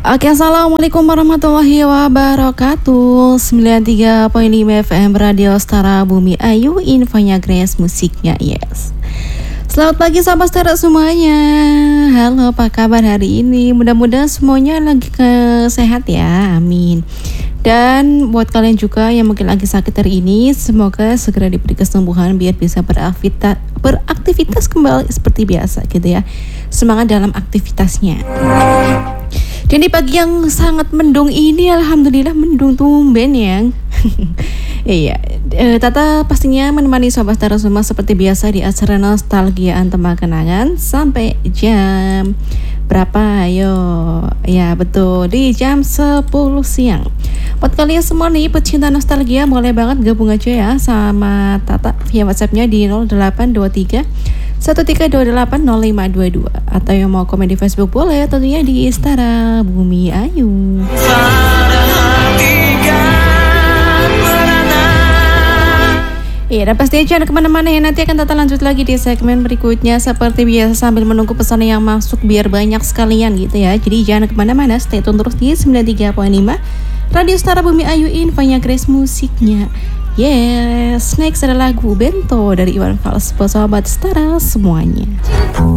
Oke, assalamualaikum warahmatullahi wabarakatuh. 93.5 FM Radio Setara Bumi Ayu, infonya Grace, musiknya Yes. Selamat pagi sahabat Setara semuanya. Halo, apa kabar hari ini? Mudah-mudahan semuanya lagi sehat ya, amin. Dan buat kalian juga yang mungkin lagi sakit hari ini, semoga segera diberi kesembuhan biar bisa beraktivitas kembali seperti biasa gitu ya. Semangat dalam aktivitasnya. Dan di pagi yang sangat mendung ini, alhamdulillah mendung tumben yang. Iya, Tata pastinya menemani sobat Setara semua seperti biasa di acara Nostalgia Antema Kenangan sampai jam berapa? Ayo, ya betul, di jam 10 siang. Buat kalian semua nih pecinta nostalgia, boleh banget gabung aja ya sama Tata via WhatsAppnya di 0823 13280522, atau yang mau komen di Facebook boleh tentunya di Setara Bumi Ayu. Iya, dan pastinya jangan kemana-mana ya, nanti akan Tata lanjut lagi di segmen berikutnya seperti biasa sambil menunggu pesan yang masuk biar banyak sekalian gitu ya. Jadi jangan kemana-mana, stay tune terus di 93.5 Radio Setara Bumi Ayu, infonya Grace, musiknya Yes. Next ada lagu Bento dari Iwan Fals buat sahabat Setara semuanya.